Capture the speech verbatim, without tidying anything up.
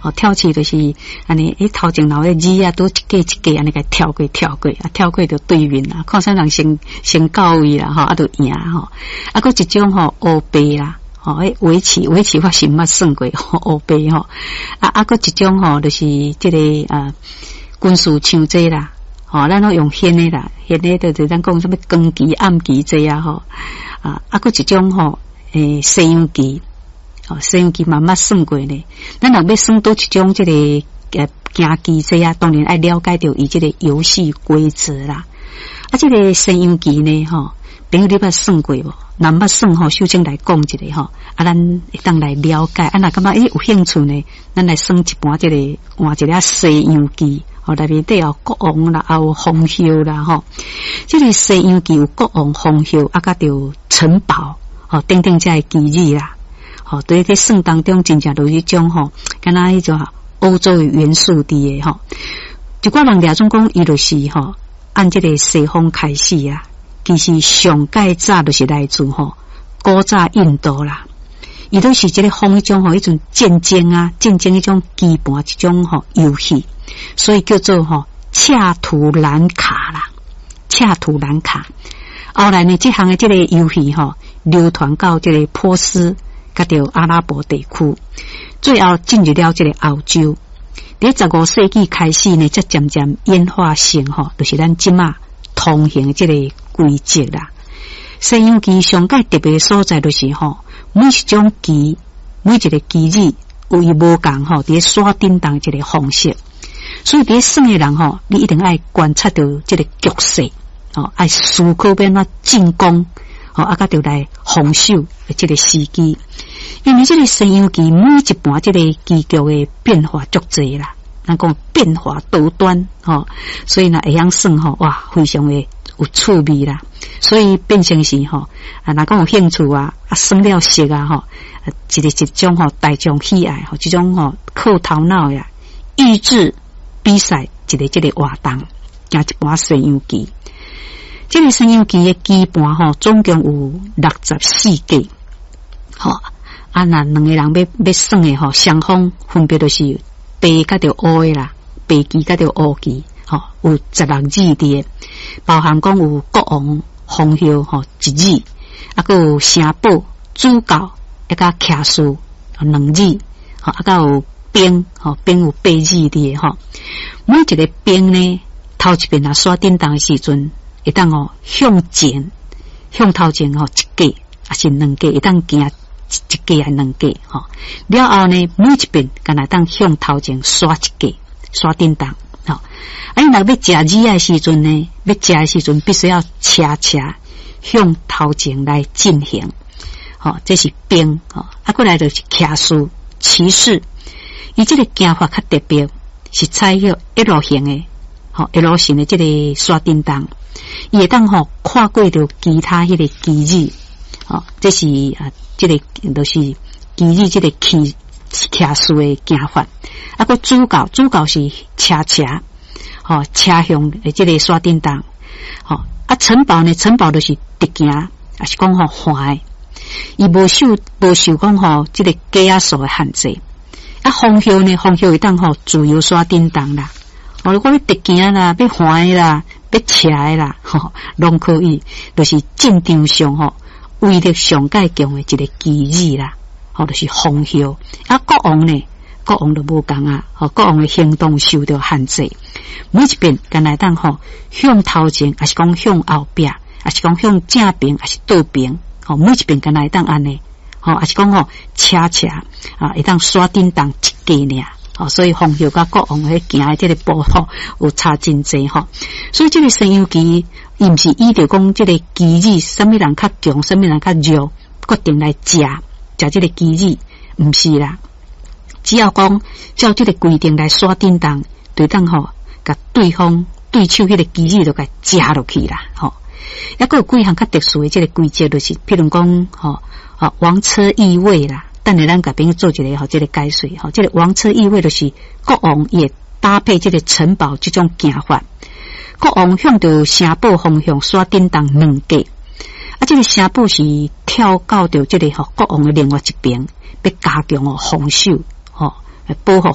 哦，跳起就是安尼，诶，头前头诶字啊，都一格一格安尼个跳过跳过，啊，跳过就对面啦，看啥人先先到位啦，吼，啊，就赢吼。啊，搁一种吼乌白啦，吼，诶，围棋围棋我是捌算过，乌白吼。啊啊，搁一种吼就是即个啊军事枪这啦，吼，咱都用现诶啦，现诶就是咱讲什么光棋暗棋这啊吼。啊，啊，搁一种吼诶西洋棋。哦，西洋棋慢慢算过呢。咱若要算到一种这个呃行棋这啊，当然爱了解到伊这个游戏规则啦。啊，这个西洋棋呢，吼，朋友你捌算过无？若捌算吼，首先来讲一下吼，啊，咱会当来了解。啊，若感觉诶有兴趣呢，咱来算一盘这个换一个西洋棋。哦，内面底有国王啦，也有风袖啦，吼。这个西洋棋有国王、风袖，啊，甲着城堡，哦，等等这棋子啦。吼，对在算当中，真正就是一种吼，敢若迄种欧洲的元素伫诶吼。一寡人俩总讲，伊就是吼，按这个西方开始啊，其实上介早就是来自吼古早印度啦。伊都是这个方迄种吼，迄种战争啊，战争迄种棋盘一种吼游戏，所以叫做吼恰图兰卡啦，恰图兰卡。后来呢，这项的这个游戏吼，流传到这个波斯。甲着阿拉伯地区，最后进入了这个欧洲。伫十五世纪开始呢，才渐渐演化成吼，就是咱即马通行这个规则啦。西洋棋上界特别所在就是吼，每一种棋，每一个棋子有伊无共吼，伫刷叮当这个方式。所以伫算的人吼，你一定爱观察到这个局势，哦，爱思考变怎进攻。哦，啊，甲着来防守的这个时机，因为这个西洋棋每一盘这个棋局的变化足济啦，咱讲变化多端，哦，所以呢会晓算吼，哇，非常的有趣味啦，所以变成是吼，啊，若讲有兴趣啊，啊，算了熟啊，吼，一个一种吼大众喜爱吼，这种吼靠头脑呀，益智比赛一个这个活动，加一盘西洋棋。这个西洋棋的棋盘吼，总共有六十四架，吼啊，那两个人要要算的吼，双方分别就是白甲着乌的啦，白棋甲着乌棋，吼有十六字的，包含讲有国王、风袖吼一字，啊个有城堡、主教一个骑士两字，吼啊个有兵，吼兵有八字的吼，每一个兵呢，头一遍啊刷叮当的时阵。会当哦向前向头前吼一格，还是两格，会当行一格还两格吼。了后呢，每一遍敢若当向头前刷一格，刷叮当吼。啊，你若要食字的时阵呢，要食的时阵必须要斜斜向头前来进行。吼，这是兵吼，啊过来就是骑士、骑士。伊这个行法较特别，是采用一路型的，吼一路型的这个刷叮当。伊会当吼跨过着其他迄个棋子，哦，这是啊，这个就是棋子这个骑骑士的行法。啊，个主教主教是斜斜，吼斜向的这个刷叮当，吼啊城堡呢城堡就是直行，也是讲吼环，伊无受无受讲吼这个格仔数的限制。啊，风袖呢风袖会当吼自由刷叮当啦，哦，如果要直行啦，要环啦。要起来啦，吼，拢可以，就是战场上吼威力上介强的一个棋子啦，吼，就是风袖。啊，国王呢，国王就无共啊，吼，国王的行动受到限制，每一遍敢来当吼向头前，还是讲向后壁，还是讲向正边，还是倒边，吼，每一遍敢来当安尼，吼，还是讲吼恰恰啊，会当刷叮当一个尔。哦，所以风袖甲国王迄行的这个步吼有差真济吼，所以这个西洋棋伊毋是依着讲这个棋子，什么人较强，什么人较弱，决定来食食这个棋子，毋是啦。只要讲照这个规定来刷叮当，对当吼，甲对方对手迄个棋子就甲食落去啦，吼。抑个有几项较特殊的这个规则，就是譬如讲吼，啊王车易位啦。等下咱甲朋友做一个吼，这个解说吼，这个王车易位就是国王也搭配这个城堡这种行法，国王向着城堡方向刷叮当两格，啊，这个城堡是跳到着这个吼国王的另外一边，要加强哦防守吼，保护